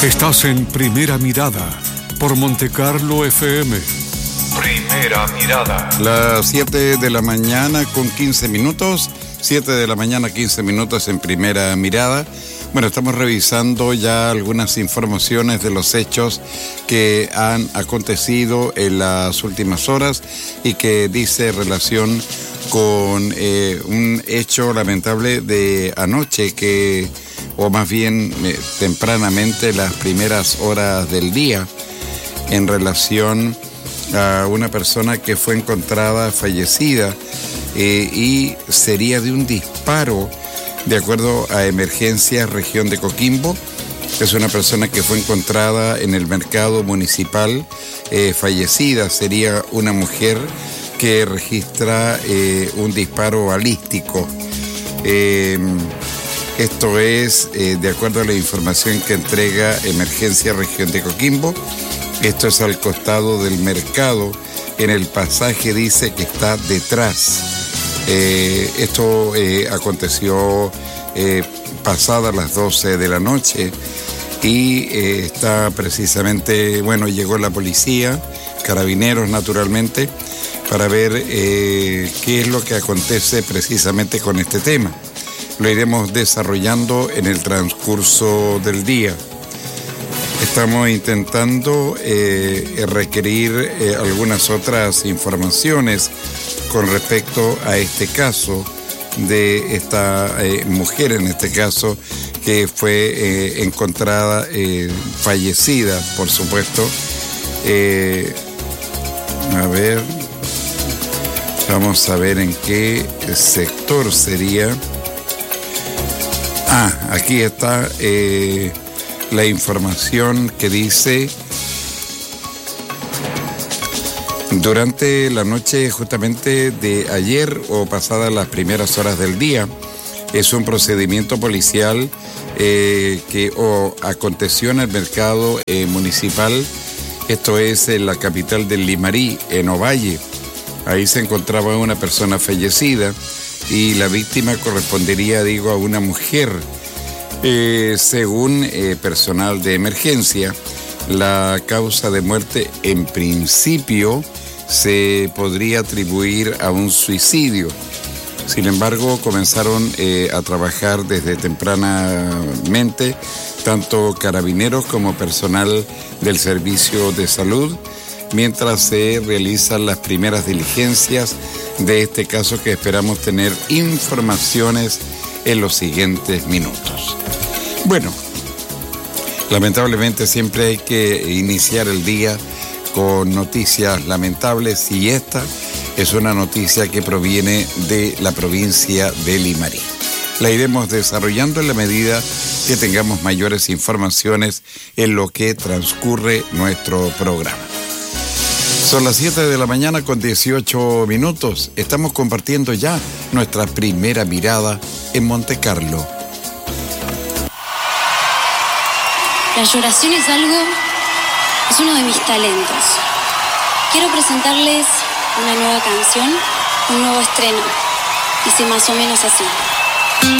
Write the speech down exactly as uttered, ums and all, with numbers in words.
Estás en Primera Mirada por Montecarlo F M. Primera Mirada. Las siete de la mañana con quince minutos. siete de la mañana, quince minutos en Primera Mirada. Bueno, estamos revisando ya algunas informaciones de los hechos que han acontecido en las últimas horas y que dice relación con eh, un hecho lamentable de anoche que, o más bien eh, tempranamente, las primeras horas del día, en relación a una persona que fue encontrada fallecida eh, y sería de un disparo, de acuerdo a Emergencias Región de Coquimbo. Es una persona que fue encontrada en el mercado municipal eh, fallecida. Sería una mujer que registra eh, un disparo balístico. Eh, esto es eh, de acuerdo a la información que entrega Emergencia Región de Coquimbo. Esto es al costado del mercado. En el pasaje dice que está detrás. Eh, esto eh, aconteció eh, pasadas las doce de la noche y eh, está precisamente, bueno, llegó la policía, carabineros naturalmente, para ver eh, qué es lo que acontece precisamente con este tema. Lo iremos desarrollando en el transcurso del día. Estamos intentando eh, requerir eh, algunas otras informaciones con respecto a este caso de esta eh, mujer, en este caso, que fue eh, encontrada eh, fallecida, por supuesto. Eh, a ver, vamos a ver en qué sector sería. Ah, aquí está eh, la información que dice: durante la noche justamente de ayer o pasadas las primeras horas del día, es un procedimiento policial eh, que o aconteció en el mercado eh, municipal. Esto es en la capital del Limarí, en Ovalle. Ahí se encontraba una persona fallecida y la víctima correspondería, digo, a una mujer. Eh, según eh, personal de emergencia, la causa de muerte en principio se podría atribuir a un suicidio. Sin embargo, comenzaron eh, a trabajar desde tempranamente tanto carabineros como personal del servicio de salud, mientras se realizan las primeras diligencias de este caso, que esperamos tener informaciones en los siguientes minutos. Bueno, lamentablemente siempre hay que iniciar el día con noticias lamentables y esta es una noticia que proviene de la provincia de Limarí. La iremos desarrollando en la medida que tengamos mayores informaciones en lo que transcurre nuestro programa. Son las siete de la mañana con dieciocho minutos. Estamos compartiendo ya nuestra primera mirada en Montecarlo. La lloración es algo, es uno de mis talentos. Quiero presentarles una nueva canción, un nuevo estreno. Dice más o menos así.